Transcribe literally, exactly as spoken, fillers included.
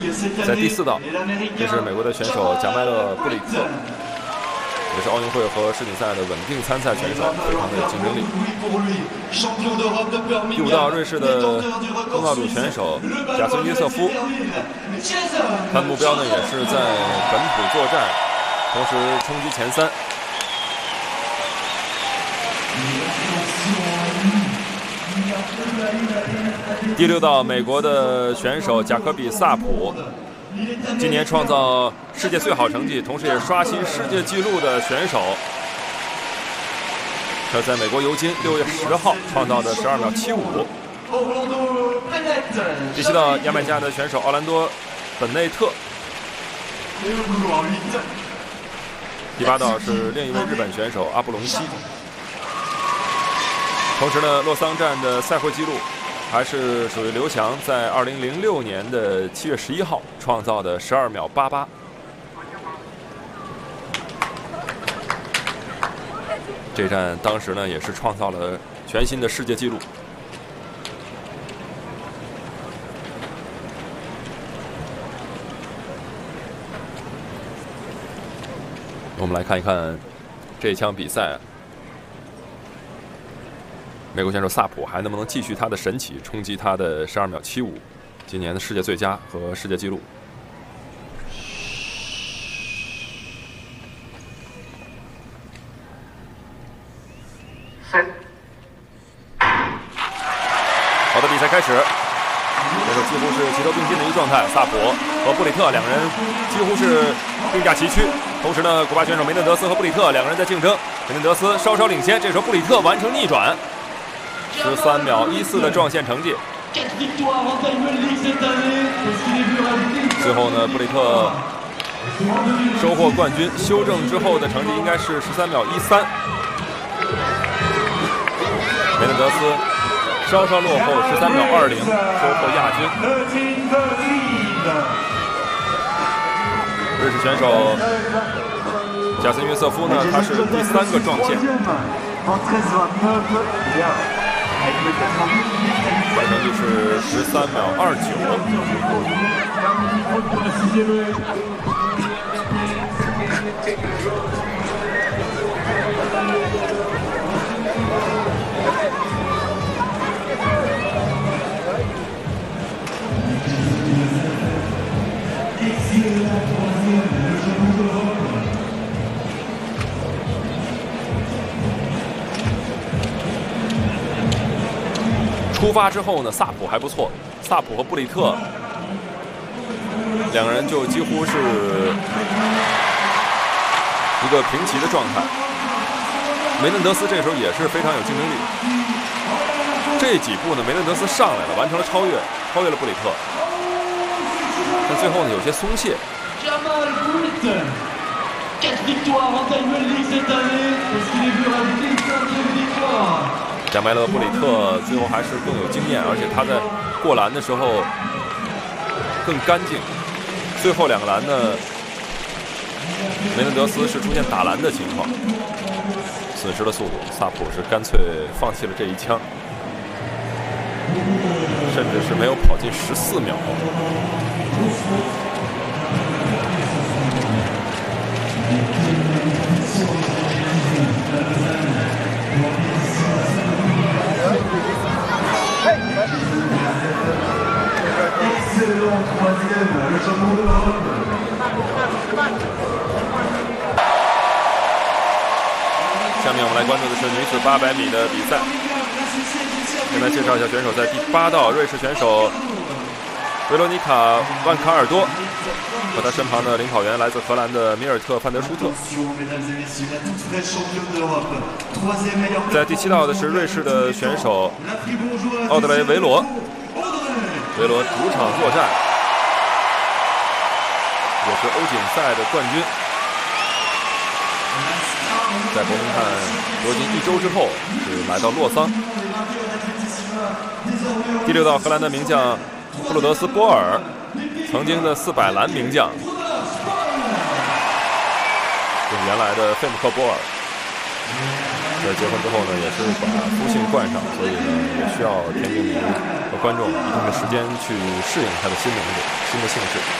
在第四道，这是美国的选手贾迈勒·布里特，也是奥运会和世锦赛的稳定参赛选手，非常的有竞争力。第五道，瑞士的东道主选手贾森约瑟夫，他的目标呢也是在本土作战，同时冲击前三。第六道，美国的选手贾科比·萨普，今年创造世界最好成绩，同时也刷新世界纪录的选手。他在美国尤金六月十号创造的十二秒七五。第七道，牙买加的选手奥兰多·本内特。第八道是另一位日本选手阿布隆西。同时呢，洛桑站的赛会纪录还是属于刘翔在二零零六年的七月十一号创造的十二秒八八。这站当时呢也是创造了全新的世界纪录。我们来看一看这场比赛，美国选手萨普还能不能继续他的神奇，冲击他的十二秒七五，今年的世界最佳和世界纪录。好的，比赛开始，这个几乎是齐头并进的一个状态。萨普和布里特两人几乎是并驾齐驱，同时呢，古巴选手梅嫩德斯和布里特两个人在竞争。梅嫩德斯稍稍领先，这时候布里特完成逆转，十三秒一四的撞线成绩。最后呢，布里特收获冠军，修正之后的成绩应该是十三秒一三。梅嫩德斯稍稍落后十三秒二零，收获亚军。瑞士选手贾森约瑟夫呢，他是第三个撞线，完成率是十三秒二九。出发之后呢，萨普还不错，萨普和布里特两个人就几乎是一个平齐的状态。梅嫩德斯这时候也是非常有竞争力，这几步呢，梅嫩德斯上来了，完成了超越，超越了布里特，但最后呢有些松懈。贾迈勒·布里特最后还是更有经验，而且他在过栏的时候更干净。最后两个栏呢，梅嫩德斯是出现打栏的情况，损失了速度。萨普是干脆放弃了这一枪，甚至是没有跑进十四秒。下面我们来关注的是女子八百米的比赛。先来介绍一下选手，在第八道，瑞士选手维罗妮卡·万卡尔多和他身旁的领跑员来自荷兰的米尔特·范德舒特。在第七道的是瑞士的选手奥德雷·维罗，维罗主场作战，也是欧锦赛的冠军。在伯明翰夺金一周之后，是来到洛桑。第六道，荷兰的名将布鲁德斯·波尔，曾经的四百栏名将，就是原来的费姆克·波尔。在结婚之后呢，也是把夫姓冠上，所以呢也需要田径迷和观众一定的时间去适应他的新名字、新的姓氏。